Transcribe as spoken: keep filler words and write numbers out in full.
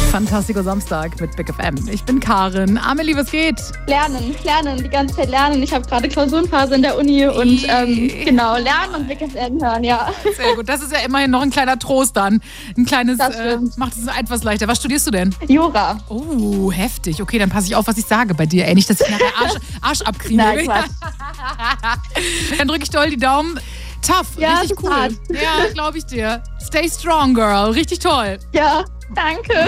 Fantastico Samstag mit Big F M. Ich bin Karin. Amelie, was geht? Lernen, lernen, die ganze Zeit lernen. Ich habe gerade Klausurenphase in der Uni und ähm, genau, lernen und Big F M hören, ja. Sehr gut, das ist ja immerhin noch ein kleiner Trost dann. Ein kleines, äh, macht es etwas leichter. Was studierst du denn? Jura. Oh, heftig. Okay, dann passe ich auf, was ich sage bei dir. Ey, nicht, dass ich nachher Arsch, Arsch abkriege. Nein, Quatsch. Dann drücke ich doll die Daumen. Tough, ja, richtig cool. hart. Ja, glaube ich dir. Stay strong, girl. Richtig toll. Ja, danke.